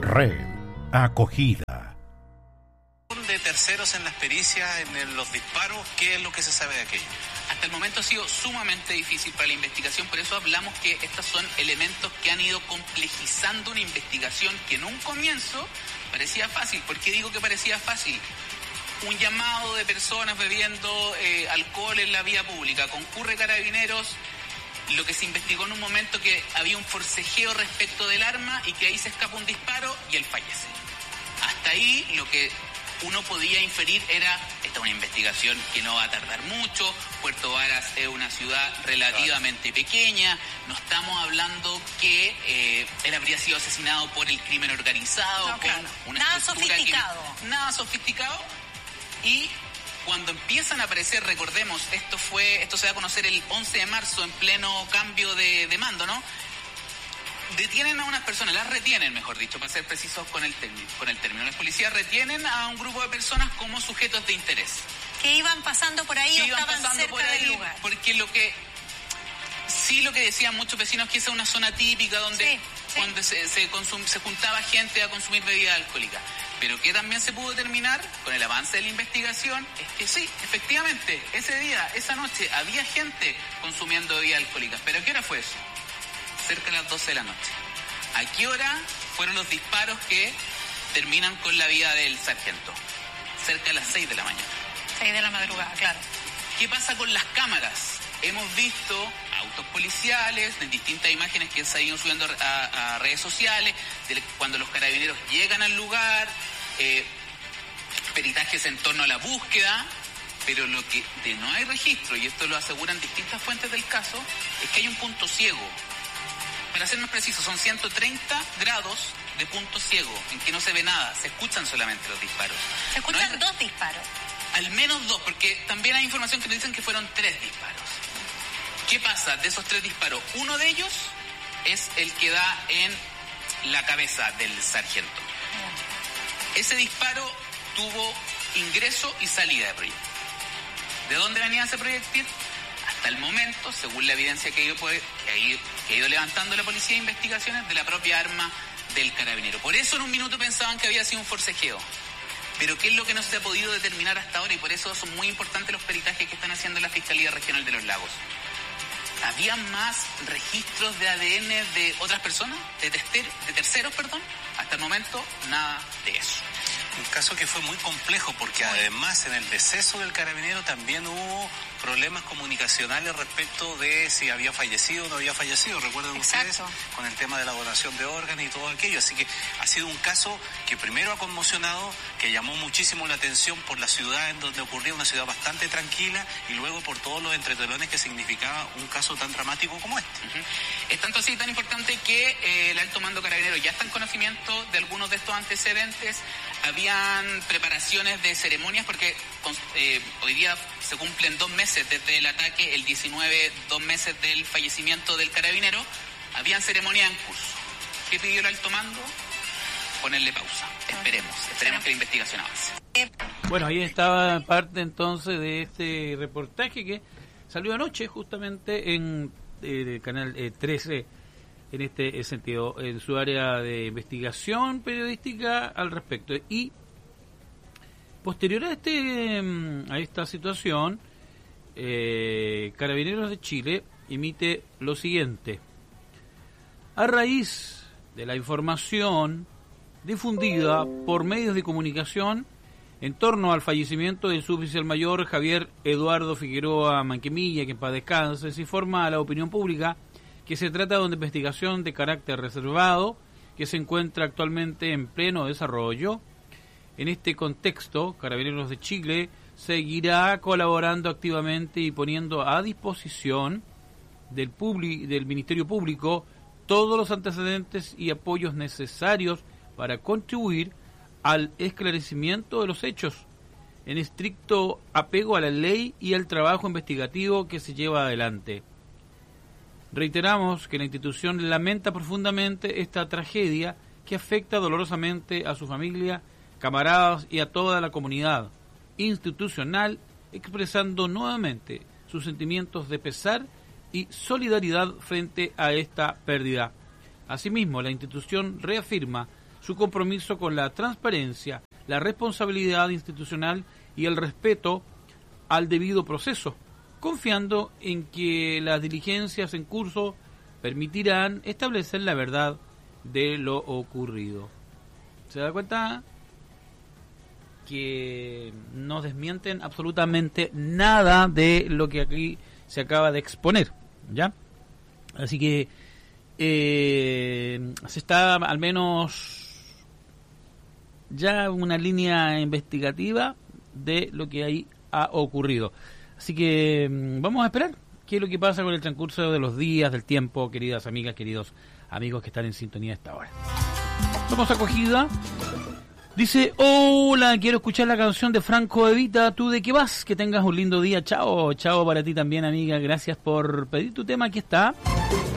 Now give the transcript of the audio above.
Red Acogida. De terceros en las pericias, en los disparos, ¿qué es lo que se sabe de aquello? Hasta el momento ha sido sumamente difícil para la investigación, por eso hablamos que estos son elementos que han ido complejizando una investigación que en un comienzo parecía fácil. ¿Por qué digo que parecía fácil? Un llamado de personas bebiendo alcohol en la vía pública, concurre Carabineros, lo que se investigó en un momento que había un forcejeo respecto del arma y que ahí se escapa un disparo y él fallece. Hasta ahí lo que uno podía inferir era, esta es una investigación que no va a tardar mucho, Puerto Varas es una ciudad relativamente pequeña, no estamos hablando que él habría sido asesinado por el crimen organizado, no, claro. Una nada sofisticado. Nada sofisticado, y cuando empiezan a aparecer, recordemos, esto se da a conocer el 11 de marzo en pleno cambio de mando, ¿no? Detienen a unas personas, las retienen, mejor dicho, para ser precisos con el término. Las policías retienen a un grupo de personas como sujetos de interés. Que iban pasando por ahí o estaban cerca del lugar. Porque lo que decían muchos vecinos, que esa es una zona típica donde cuando se juntaba gente a consumir bebidas alcohólicas. Pero que también se pudo determinar con el avance de la investigación es que sí, efectivamente, ese día, esa noche, había gente consumiendo bebidas alcohólicas. ¿Pero a qué hora fue eso? Cerca de las 12 de la noche. ¿A qué hora fueron los disparos que terminan con la vida del sargento? Cerca de las 6 de la mañana. 6 de la madrugada, claro. ¿Qué pasa con las cámaras? Hemos visto autos policiales, en distintas imágenes que se han ido subiendo a redes sociales, cuando los carabineros llegan al lugar, peritajes en torno a la búsqueda, pero lo que no hay registro, y esto lo aseguran distintas fuentes del caso, es que hay un punto ciego. Para ser más preciso, son 130 grados de punto ciego, en que no se ve nada, se escuchan solamente los disparos. Se escuchan dos disparos. Al menos dos, porque también hay información que nos dicen que fueron 3 disparos. ¿Qué pasa de esos 3 disparos? Uno de ellos es el que da en la cabeza del sargento. Ese disparo tuvo ingreso y salida de proyectil. ¿De dónde venía ese proyectil? Hasta el momento, según la evidencia que ha ido levantando la policía de investigaciones, de la propia arma del carabinero. Por eso en un minuto pensaban que había sido un forcejeo. Pero ¿qué es lo que no se ha podido determinar hasta ahora? Y por eso son muy importantes los peritajes que están haciendo la Fiscalía Regional de los Lagos. ¿Había más registros de ADN de otras personas? ¿De terceros, perdón? Hasta el momento, nada de eso. Un caso que fue muy complejo porque además en el deceso del carabinero también hubo problemas comunicacionales respecto de si había fallecido o no había fallecido. Recuerden ustedes con el tema de la donación de órganos y todo aquello. Así que ha sido un caso que primero ha conmocionado, que llamó muchísimo la atención por la ciudad en donde ocurría, una ciudad bastante tranquila, y luego por todos los entretelones que significaba un caso tan dramático como este. Es tanto así tan importante que el alto mando carabinero ya está en conocimiento de algunos de estos antecedentes. Habían preparaciones de ceremonias porque hoy día se cumplen 2 meses desde el ataque, el 19, 2 meses del fallecimiento del carabinero. Habían ceremonias en curso. ¿Qué pidió el alto mando? Ponerle pausa. Esperemos que la investigación avance. Bueno, ahí estaba parte entonces de este reportaje que salió anoche justamente en el canal 13. En este sentido, en su área de investigación periodística al respecto. Y posterior a esta situación, Carabineros de Chile emite lo siguiente: a raíz de la información difundida por medios de comunicación en torno al fallecimiento del suboficial mayor Javier Eduardo Figueroa Manquemilla, que en paz descanse, se informa a la opinión pública que se trata de una investigación de carácter reservado que se encuentra actualmente en pleno desarrollo. En este contexto, Carabineros de Chile seguirá colaborando activamente y poniendo a disposición del Ministerio Público todos los antecedentes y apoyos necesarios para contribuir al esclarecimiento de los hechos, en estricto apego a la ley y al trabajo investigativo que se lleva adelante. Reiteramos que la institución lamenta profundamente esta tragedia que afecta dolorosamente a su familia, camaradas y a toda la comunidad institucional, expresando nuevamente sus sentimientos de pesar y solidaridad frente a esta pérdida. Asimismo, la institución reafirma su compromiso con la transparencia, la responsabilidad institucional y el respeto al debido proceso, confiando en que las diligencias en curso permitirán establecer la verdad de lo ocurrido. ¿Se da cuenta? Que no desmienten absolutamente nada de lo que aquí se acaba de exponer, ¿ya? Así que se está al menos ya una línea investigativa de lo que ahí ha ocurrido. Así que vamos a esperar qué es lo que pasa con el transcurso de los días, del tiempo, queridas amigas, queridos amigos que están en sintonía a esta hora. Somos Acogida. Dice, hola, quiero escuchar la canción de Franco Evita, ¿tú de qué vas? Que tengas un lindo día, chao, chao para ti también, amiga, gracias por pedir tu tema, aquí está.